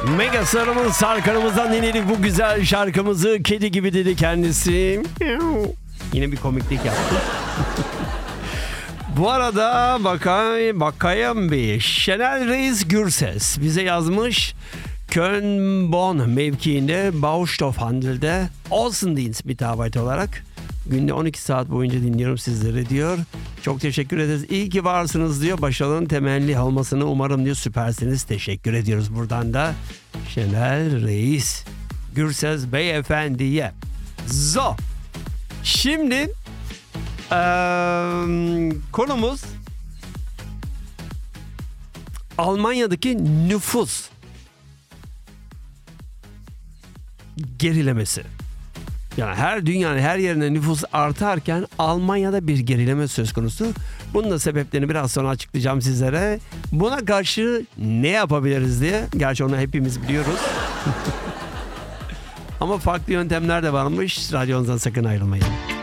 Mega Sarım'ın Sarkanımızdan dinledik bu güzel şarkımızı. Kedi gibi dedi kendisi. Yine bir komiklik yaptı. Bu arada bakayım bir. Şenel Reis Gürses bize yazmış. Köln-Bonn mevkiinde Baustoffhandel'de Außendienst Mitarbeiter olarak günde 12 saat boyunca dinliyorum sizleri diyor. Çok teşekkür ederiz. İyi ki varsınız diyor. Başarının temelli olmasını umarım diyor. Süpersiniz. Teşekkür ediyoruz buradan da Şenel Reis Gürses Beyefendi'ye. Şimdi konumuz Almanya'daki nüfus gerilemesi. Yani dünyanın her yerine nüfus artarken Almanya'da bir gerileme söz konusu. Bunun da sebeplerini biraz sonra açıklayacağım sizlere. Buna karşı ne yapabiliriz diye. Gerçi onu hepimiz biliyoruz. Ama farklı yöntemler de varmış. Radyonuzdan sakın ayrılmayın.